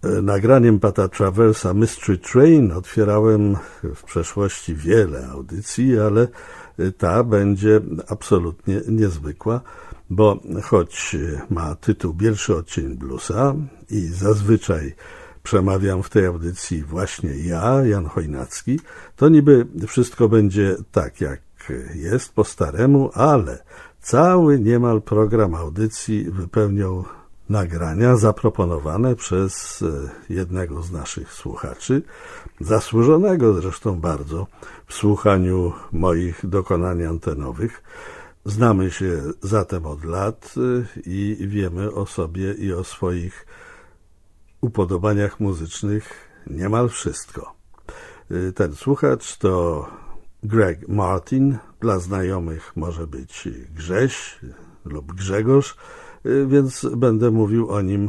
nagraniem Pata Traversa Mystery Train otwierałem w przeszłości wiele audycji, ale ta będzie absolutnie niezwykła, bo choć ma tytuł Pierwszy odcień bluesa i zazwyczaj przemawiam w tej audycji właśnie ja, Jan Chojnacki, to niby wszystko będzie tak, jak jest po staremu, ale cały niemal program audycji wypełnią nagrania zaproponowane przez jednego z naszych słuchaczy, zasłużonego zresztą bardzo w słuchaniu moich dokonań antenowych. Znamy się zatem od lat i wiemy o sobie i o swoich upodobaniach muzycznych niemal wszystko. Ten słuchacz to Greg Martin, dla znajomych może być Grześ lub Grzegorz, więc będę mówił o nim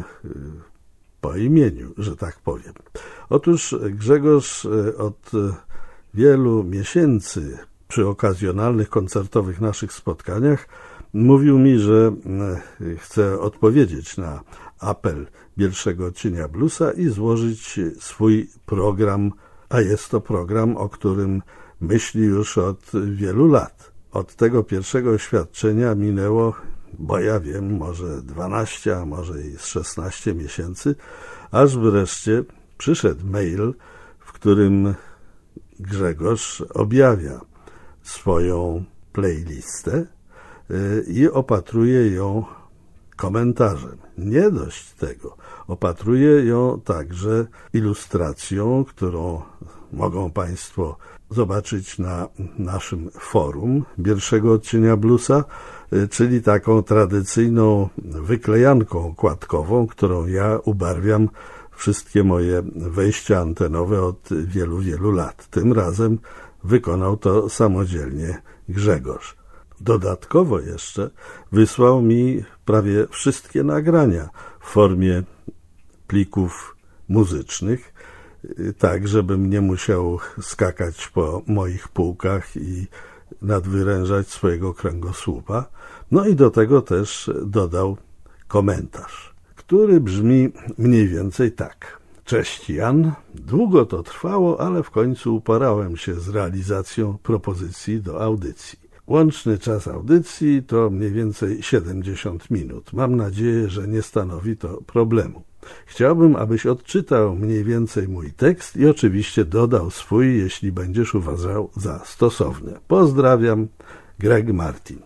po imieniu, że tak powiem. Otóż Grzegorz od wielu miesięcy przy okazjonalnych koncertowych naszych spotkaniach mówił mi, że chce odpowiedzieć na apel pierwszego odcienia bluesa i złożyć swój program, a jest to program, o którym myśli już od wielu lat. Od tego pierwszego oświadczenia minęło, bo ja wiem, może 12, a może i 16 miesięcy, aż wreszcie przyszedł mail, w którym Grzegorz objawia swoją playlistę i opatruje ją komentarzem. Nie dość tego, opatruje ją także ilustracją, którą mogą Państwo zobaczyć na naszym forum pierwszego odcienia bluesa, czyli taką tradycyjną wyklejanką okładkową, którą ja ubarwiam wszystkie moje wejścia antenowe od wielu, wielu lat. Tym razem wykonał to samodzielnie Grzegorz. Dodatkowo jeszcze wysłał mi prawie wszystkie nagrania w formie plików muzycznych, tak żebym nie musiał skakać po moich półkach i nadwyrężać swojego kręgosłupa. No i do tego też dodał komentarz, który brzmi mniej więcej tak. Cześć Jan, długo to trwało, ale w końcu uporałem się z realizacją propozycji do audycji. Łączny czas audycji to mniej więcej 70 minut. Mam nadzieję, że nie stanowi to problemu. Chciałbym, abyś odczytał mniej więcej mój tekst i oczywiście dodał swój, jeśli będziesz uważał za stosowne. Pozdrawiam, Greg Martin.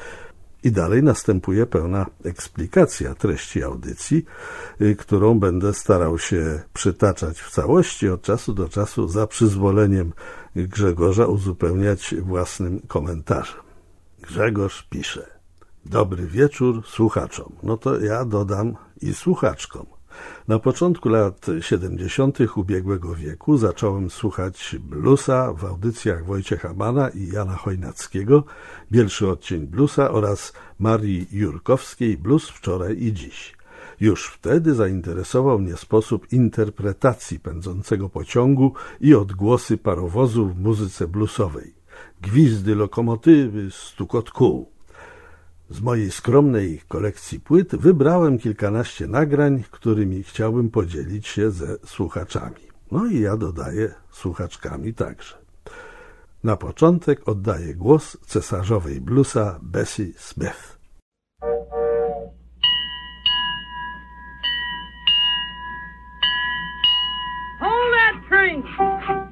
I dalej następuje pełna eksplikacja treści audycji, którą będę starał się przytaczać w całości, od czasu do czasu za przyzwoleniem Grzegorza uzupełniać własnym komentarzem. Grzegorz pisze: dobry wieczór słuchaczom. No to ja dodam i słuchaczkom. Na początku lat 70. ubiegłego wieku zacząłem słuchać bluesa w audycjach Wojciecha Manna i Jana Chojnackiego, Pierwszy odcień bluesa oraz Marii Jurkowskiej, Blues wczoraj i dziś. Już wtedy zainteresował mnie sposób interpretacji pędzącego pociągu i odgłosy parowozu w muzyce bluesowej. Gwizdy lokomotywy, stukot kół. Z mojej skromnej kolekcji płyt wybrałem kilkanaście nagrań, którymi chciałbym podzielić się ze słuchaczami. No i ja dodaję słuchaczkami także. Na początek oddaję głos cesarzowej bluesa Bessie Smith. Hold that train!